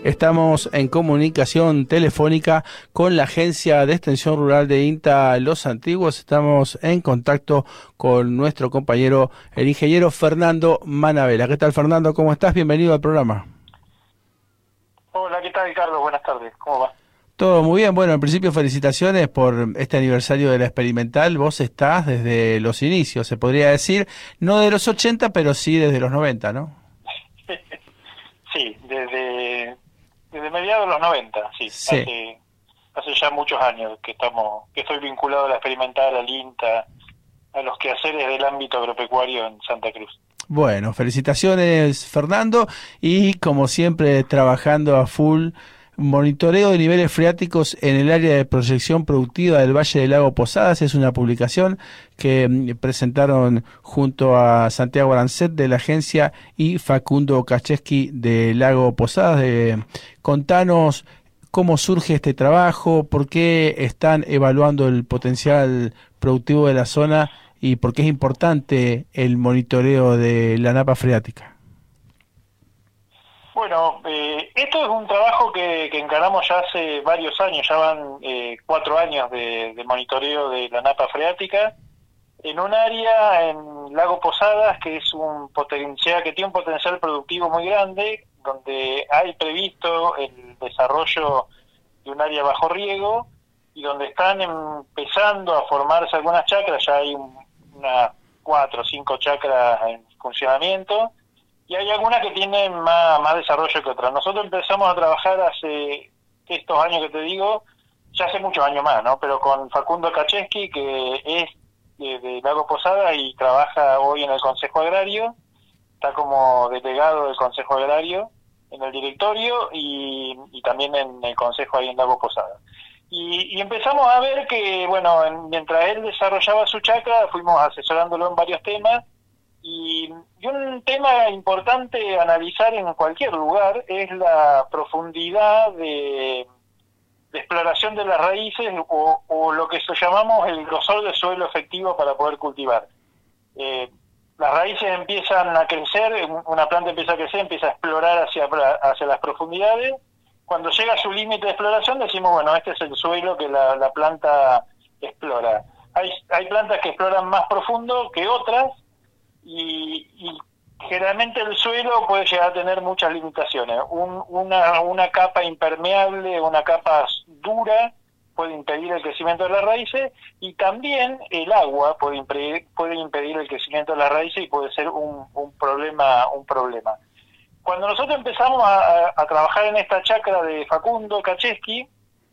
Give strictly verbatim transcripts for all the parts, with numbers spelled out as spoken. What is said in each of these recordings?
Estamos en comunicación telefónica con la Agencia de Extensión Rural de INTA Los Antiguos. Estamos en contacto con nuestro compañero, el ingeniero Fernando Manabela. ¿Qué tal, Fernando? ¿Cómo estás? Bienvenido al programa. Hola, ¿qué tal, Carlos? Buenas tardes. ¿Cómo va? Todo muy bien. Bueno, en principio felicitaciones por este aniversario de la experimental. Vos estás desde los inicios, se podría decir, no de los ochenta, pero sí desde los noventa, ¿no? Sí, desde, desde mediados de los noventa, sí. Sí. Hace, hace ya muchos años que estamos, que estoy vinculado a la experimental, al INTA, a los quehaceres del ámbito agropecuario en Santa Cruz. Bueno, felicitaciones, Fernando, y como siempre trabajando a full. Monitoreo de niveles freáticos en el área de proyección productiva del Valle del Lago Posadas es una publicación que presentaron junto a Santiago Arancet de la agencia y Facundo Kacheski de Lago Posadas. De, contanos cómo surge este trabajo, por qué están evaluando el potencial productivo de la zona y por qué es importante el monitoreo de la napa freática. Bueno, eh, esto es un trabajo que, que encaramos ya hace varios años, ya van eh, cuatro años de, de monitoreo de la napa freática en un área en Lago Posadas que es un potencial, que tiene un potencial productivo muy grande, donde hay previsto el desarrollo de un área bajo riego y donde están empezando a formarse algunas chacras, ya hay un, unas cuatro o cinco chacras en funcionamiento. Y hay algunas que tienen más, más desarrollo que otras. Nosotros empezamos a trabajar hace estos años que te digo, ya hace muchos años más, ¿no? Pero con Facundo Kacheski, que es de, de Lago Posada y trabaja hoy en el Consejo Agrario, está como delegado del Consejo Agrario en el directorio y, y también en el Consejo ahí en Lago Posada. Y, y empezamos a ver que, bueno, en, mientras él desarrollaba su chacra, fuimos asesorándolo en varios temas. Y, y un tema importante a analizar en cualquier lugar es la profundidad de, de exploración de las raíces o, o lo que llamamos el grosor del suelo efectivo para poder cultivar. Eh, las raíces empiezan a crecer, una planta empieza a crecer, empieza a explorar hacia, hacia las profundidades. Cuando llega a su límite de exploración decimos, bueno, este es el suelo que la, la planta explora. Hay, hay plantas que exploran más profundo que otras, Y, y generalmente el suelo puede llegar a tener muchas limitaciones. Un, una, una capa impermeable, una capa dura puede impedir el crecimiento de las raíces y también el agua puede impedir, puede impedir el crecimiento de las raíces y puede ser un, un problema un problema. Cuando nosotros empezamos a, a, a trabajar en esta chacra de Facundo Kacheski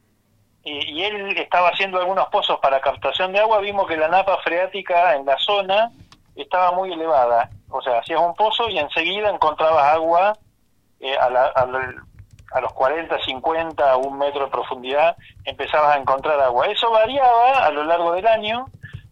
y, y él estaba haciendo algunos pozos para captación de agua, vimos que la napa freática en la zona estaba muy elevada, o sea, hacías un pozo y enseguida encontrabas agua eh, a, la, a, la, a los cuarenta, cincuenta, un metro de profundidad, empezabas a encontrar agua. Eso variaba a lo largo del año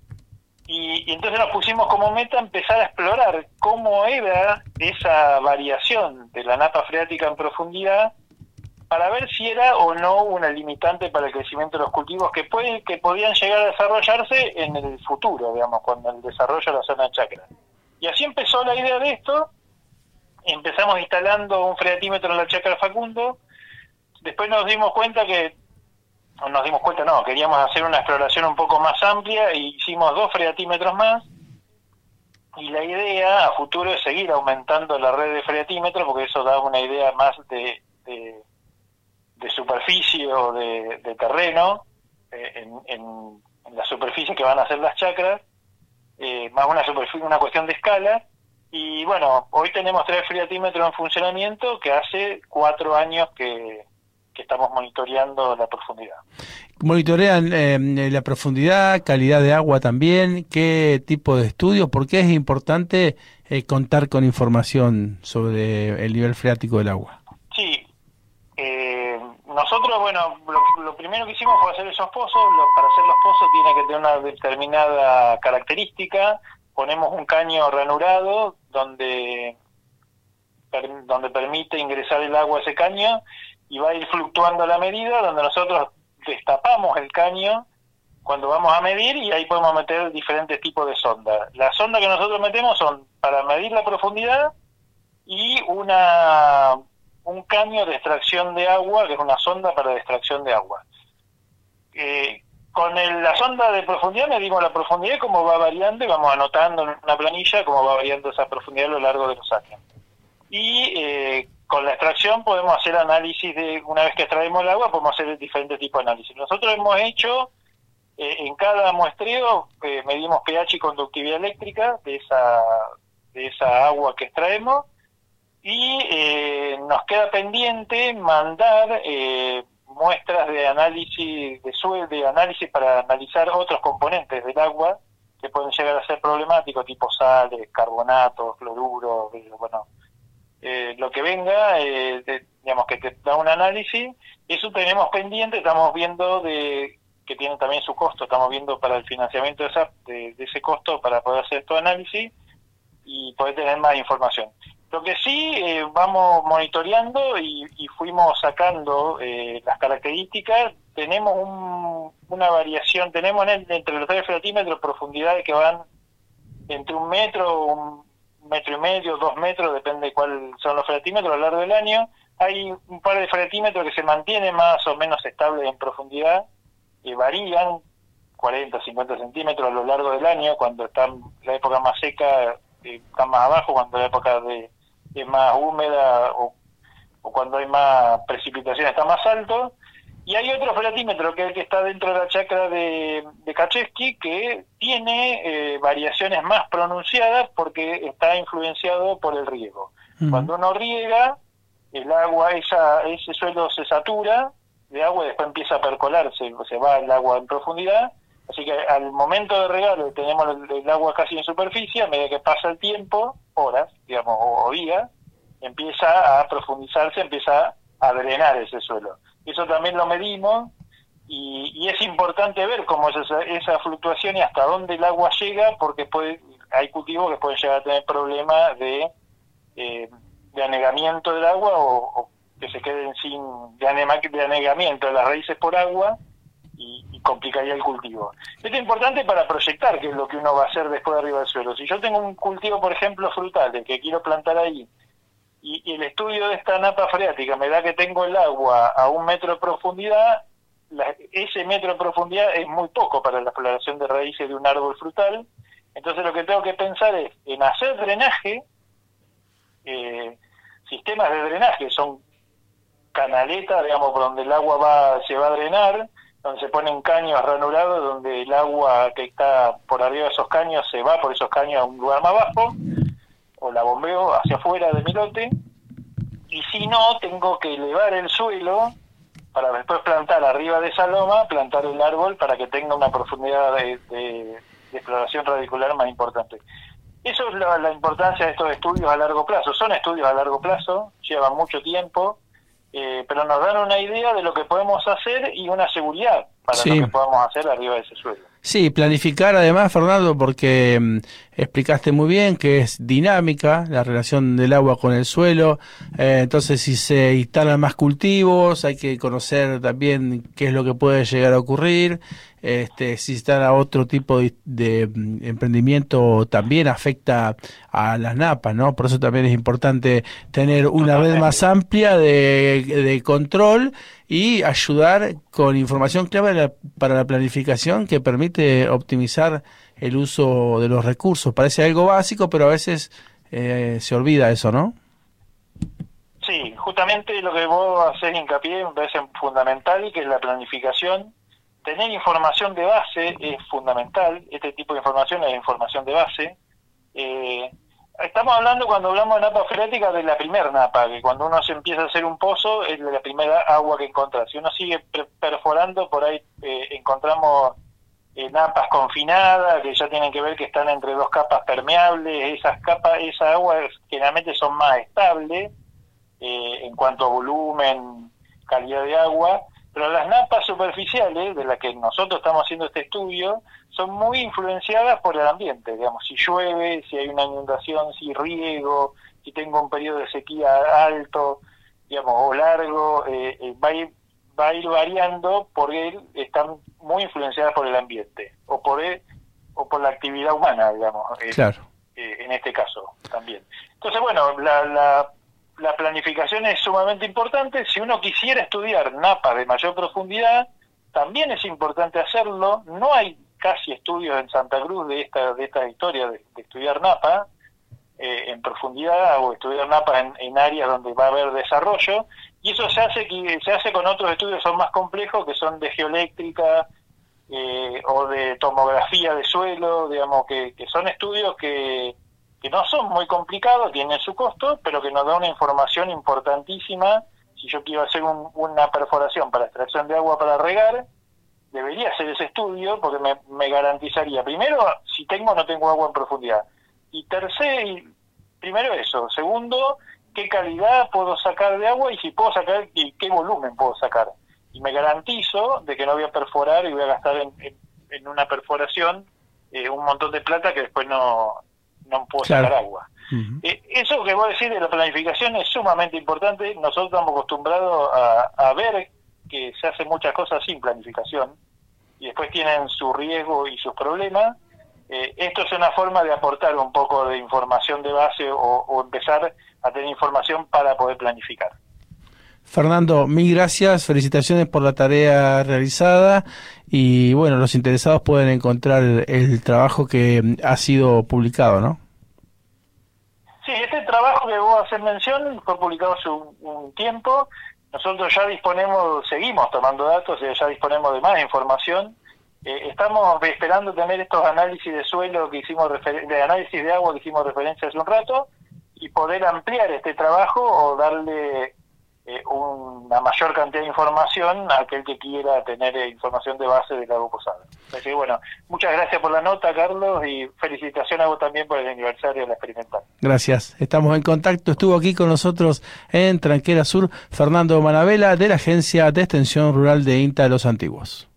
y, y entonces nos pusimos como meta empezar a explorar cómo era esa variación de la napa freática en profundidad para ver si era o no una limitante para el crecimiento de los cultivos que puede, que podían llegar a desarrollarse en el futuro, digamos, con el desarrollo de la zona de chacra. Y así empezó la idea de esto, empezamos instalando un freatímetro en la chacra Facundo, después nos dimos cuenta que, no nos dimos cuenta, no, queríamos hacer una exploración un poco más amplia y hicimos dos freatímetros más, y la idea a futuro es seguir aumentando la red de freatímetros, porque eso da una idea más de... de de superficie o de, de terreno eh, en, en, en la superficie que van a ser las chacras, eh, más una superficie, una cuestión de escala. Y bueno, hoy tenemos tres freatímetros en funcionamiento que hace cuatro años que, que estamos monitoreando la profundidad. ¿Monitorean eh, la profundidad, calidad de agua también? ¿Qué tipo de estudios? ¿Por qué es importante eh, contar con información sobre el nivel freático del agua? Sí. Eh, nosotros, bueno, lo, lo primero que hicimos fue hacer esos pozos. Lo, para hacer los pozos tiene que tener una determinada característica. Ponemos un caño ranurado donde, per, donde permite ingresar el agua a ese caño y va a ir fluctuando a la medida, donde nosotros destapamos el caño cuando vamos a medir y ahí podemos meter diferentes tipos de sondas. Las sondas que nosotros metemos son para medir la profundidad y una... un caño de extracción de agua, que es una sonda para la extracción de agua. Eh, con el, la sonda de profundidad medimos la profundidad y cómo va variando, y vamos anotando en una planilla cómo va variando esa profundidad a lo largo de los años. Y eh, con la extracción podemos hacer análisis de, una vez que extraemos el agua, podemos hacer diferentes tipos de análisis. Nosotros hemos hecho, eh, en cada muestreo, eh, medimos pH y conductividad eléctrica de esa, de esa agua que extraemos, y eh, nos queda pendiente mandar eh, muestras de análisis de suelo, de análisis para analizar otros componentes del agua que pueden llegar a ser problemáticos, tipo sales, carbonatos, cloruro, bueno, eh, lo que venga, eh, de, digamos que te da un análisis. Eso tenemos pendiente, estamos viendo de que tiene también su costo, estamos viendo para el financiamiento de, esa, de, de ese costo para poder hacer estos análisis y poder tener más información. Lo que sí, eh, vamos monitoreando y, y fuimos sacando eh, las características. Tenemos un, una variación, tenemos en el, entre los tres freatímetros profundidades que van entre un metro, un metro y medio, dos metros, depende de cuáles son los freatímetros a lo largo del año. Hay un par de freatímetros que se mantienen más o menos estables en profundidad, que varían cuarenta, cincuenta centímetros a lo largo del año. Cuando están la época más seca, eh, están más abajo, cuando la época de es más húmeda o, o cuando hay más precipitación está más alto. Y hay otro freatímetro que es el que está dentro de la chacra de, de Kachevsky, que tiene eh, variaciones más pronunciadas porque está influenciado por el riego. Uh-huh. Cuando uno riega, el agua, esa, ese suelo se satura de agua y después empieza a percolarse, se va el agua en profundidad. Así que al momento de regar tenemos el, el agua casi en superficie. A medida que pasa el tiempo, horas, digamos, o, o días, empieza a profundizarse, empieza a drenar ese suelo. Eso también lo medimos, y, y es importante ver cómo es esa, esa fluctuación y hasta dónde el agua llega, porque puede, hay cultivos que pueden llegar a tener problemas de, eh, de anegamiento del agua, o, o que se queden sin de, anema, de anegamiento de las raíces por agua, y, y complicaría el cultivo. Esto es importante para proyectar qué es lo que uno va a hacer después de arriba del suelo. Si yo tengo un cultivo, por ejemplo, frutales, que quiero plantar ahí, y, y el estudio de esta napa freática me da que tengo el agua a un metro de profundidad, la, ese metro de profundidad es muy poco para la floración de raíces de un árbol frutal. Entonces lo que tengo que pensar es en hacer drenaje, eh, sistemas de drenaje, son canaletas, digamos, por donde el agua va se va a drenar, donde se ponen caños ranurados, donde el agua que está por arriba de esos caños se va por esos caños a un lugar más bajo, o la bombeo hacia afuera de mi lote. Y si no, tengo que elevar el suelo para después plantar arriba de esa loma, plantar el árbol para que tenga una profundidad de, de, de exploración radicular más importante. Eso es la, la importancia de estos estudios a largo plazo. Son estudios a largo plazo, llevan mucho tiempo, Eh, pero nos dan una idea de lo que podemos hacer y una seguridad para sí. lo que podamos hacer arriba de ese suelo. Sí, planificar además, Fernando, porque mm, explicaste muy bien que es dinámica la relación del agua con el suelo, eh, entonces si se instalan más cultivos hay que conocer también qué es lo que puede llegar a ocurrir. Este, si está a otro tipo de, de emprendimiento también afecta a las napas, ¿no? Por eso también es importante tener una red más amplia de, de control y ayudar con información clave para la planificación que permite optimizar el uso de los recursos. Parece algo básico, pero a veces eh, se olvida eso, ¿no? Sí, justamente lo que vos haces hincapié me parece fundamental, que es la planificación. Tener información de base es fundamental. Este tipo de información es información de base. Eh, estamos hablando, cuando hablamos de napa freática, de la primer napa, que cuando uno se empieza a hacer un pozo es la primera agua que encuentra. Si uno sigue perforando, por ahí eh, encontramos eh, napas confinadas, que ya tienen que ver que están entre dos capas permeables. Esas capas, esa agua generalmente son más estables eh, en cuanto a volumen, calidad de agua. Pero las napas superficiales, de las que nosotros estamos haciendo este estudio, son muy influenciadas por el ambiente. Digamos, si llueve, si hay una inundación, si riego, si tengo un periodo de sequía alto, digamos, o largo, eh, eh, va a ir, va a ir variando porque están muy influenciadas por el ambiente o por el, o por la actividad humana, digamos. Eh, claro. eh, en este caso también. Entonces, bueno, la, la la planificación es sumamente importante. Si uno quisiera estudiar napas de mayor profundidad, también es importante hacerlo. No hay casi estudios en Santa Cruz de esta de esta historia de, de estudiar napa eh, en profundidad, o estudiar napas en, en áreas donde va a haber desarrollo, y eso se hace que se hace con otros estudios que son más complejos, que son de geoeléctrica eh, o de tomografía de suelo, digamos, que, que son estudios que que no son muy complicados, tienen su costo, pero que nos da una información importantísima. Si yo quiero hacer un, una perforación para extracción de agua para regar, debería hacer ese estudio, porque me, me garantizaría, primero, si tengo o no tengo agua en profundidad, y tercero, primero eso, segundo, qué calidad puedo sacar de agua, y si puedo sacar, y qué volumen puedo sacar. Y me garantizo de que no voy a perforar y voy a gastar en, en, en una perforación eh, un montón de plata que después no... no puedo claro. sacar agua. Uh-huh. Eh, eso que vos decís de la planificación es sumamente importante. Nosotros estamos acostumbrados a, a ver que se hacen muchas cosas sin planificación y después tienen su riesgo y sus problemas. Eh, esto es una forma de aportar un poco de información de base o, o empezar a tener información para poder planificar. Fernando, mil gracias, felicitaciones por la tarea realizada y bueno, los interesados pueden encontrar el, el trabajo que ha sido publicado, ¿no? Sí, este trabajo que vos haces mención fue publicado hace un, un tiempo. Nosotros ya disponemos, seguimos tomando datos, ya disponemos de más información. Eh, estamos esperando tener estos análisis de suelo que hicimos, refer- de análisis de agua que hicimos referencia hace un rato, y poder ampliar este trabajo o darle eh, una mayor cantidad de información a aquel que quiera tener eh, información de base del Lago Posada. Así que bueno, muchas gracias por la nota, Carlos, y felicitaciones a vos también por el aniversario de la experimental. Gracias, estamos en contacto. Estuvo aquí con nosotros en Tranquera Sur Fernando Manabela, de la Agencia de Extensión Rural de INTA de Los Antiguos.